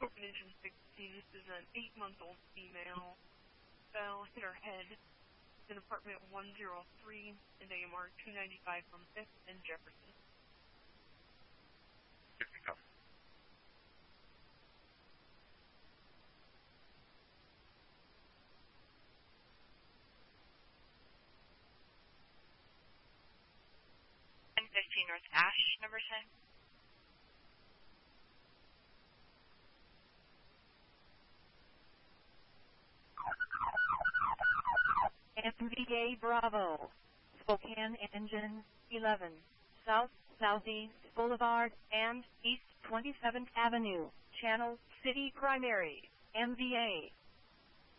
Broken Engine 16, this is an 8-month-old female. Fell, hit her head in apartment 103 in AMR 295 from 5th and Jefferson. 50 cover. 15 North Ash, number 10. MVA Bravo, Spokane Engine 11, South Southeast Boulevard and East 27th Avenue, Channel City Primary, MVA.